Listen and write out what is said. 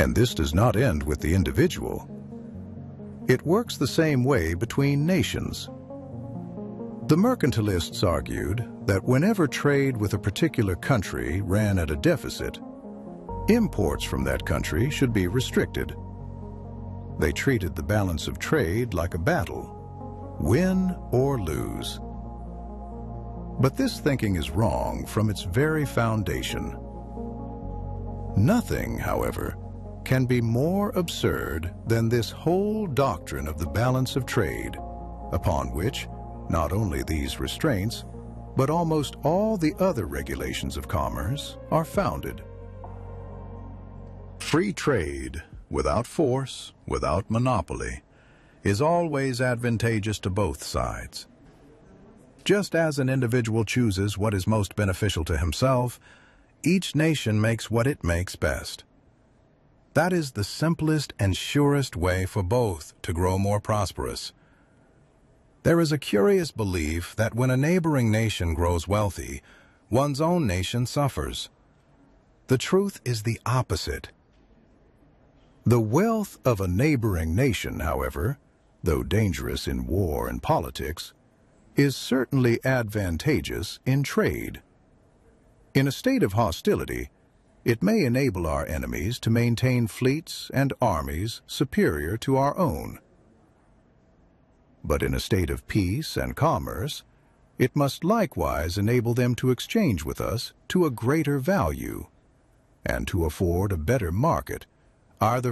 And this does not end with the individual. It works the same way between nations. The mercantilists argued that whenever trade with a particular country ran at a deficit, imports from that country should be restricted. They treated the balance of trade like a battle, win or lose. But this thinking is wrong from its very foundation. Nothing, however, can be more absurd than this whole doctrine of the balance of trade, upon which not only these restraints, but almost all the other regulations of commerce are founded. Free trade, without force, without monopoly, is always advantageous to both sides. Just as an individual chooses what is most beneficial to himself, each nation makes what it makes best. That is the simplest and surest way for both to grow more prosperous. There is a curious belief that when a neighboring nation grows wealthy, one's own nation suffers. The truth is the opposite. The wealth of a neighboring nation, however, though dangerous in war and politics, is certainly advantageous in trade. In a state of hostility, it may enable our enemies to maintain fleets and armies superior to our own. But in a state of peace and commerce, it must likewise enable them to exchange with us to a greater value, and to afford a better market are the